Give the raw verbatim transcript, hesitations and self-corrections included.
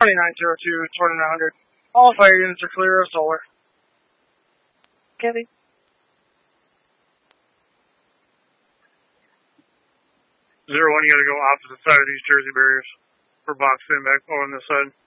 twenty-nine zero two, twenty-nine hundred. All fire units are clear of solar. Kevin. Zero one, you gotta go opposite side of these Jersey barriers for box in back on this side.